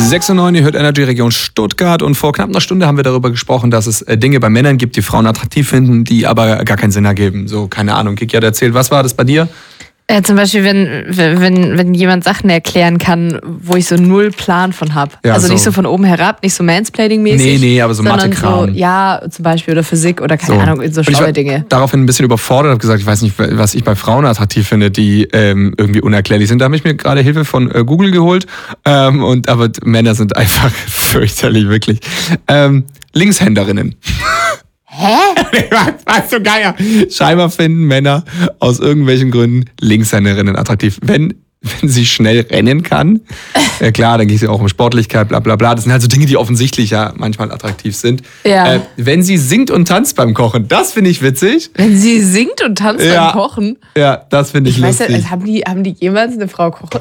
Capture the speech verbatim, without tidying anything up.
sechs Uhr neun, ihr hört Energy Region Stuttgart und vor knapp einer Stunde haben wir darüber gesprochen, dass es Dinge bei Männern gibt, die Frauen attraktiv finden, die aber gar keinen Sinn ergeben. So, keine Ahnung, Kiki hat erzählt, was war das bei dir? Äh, zum Beispiel, wenn, wenn, wenn jemand Sachen erklären kann, wo ich so null Plan von habe. Ja, also so. nicht so von oben herab, nicht so Mansplaining-mäßig. Nee, nee, aber so sondern Mathe-Kram. So, ja, zum Beispiel, oder Physik oder keine So. Ahnung, so Und ich schlaue war Dinge. daraufhin ein bisschen überfordert und habe gesagt, ich weiß nicht, was ich bei Frauen attraktiv finde, die ähm, irgendwie unerklärlich sind. Da habe ich mir gerade Hilfe von äh, Google geholt. Ähm, und aber Männer sind einfach fürchterlich, wirklich. Ähm, Linkshänderinnen. Hä? Was so geil. Scheinbar finden Männer aus irgendwelchen Gründen Linkshänderinnen attraktiv. Wenn, wenn sie schnell rennen kann, ja klar, dann geht es ja auch um Sportlichkeit, bla bla bla. Das sind halt so Dinge, die offensichtlich ja manchmal attraktiv sind. Ja. Äh, wenn sie singt und tanzt beim Kochen, das finde ich witzig. Wenn sie singt und tanzt Ja. beim Kochen. Ja, das finde ich, Ich weiß lustig. ja, haben die, haben die jemals eine Frau Koch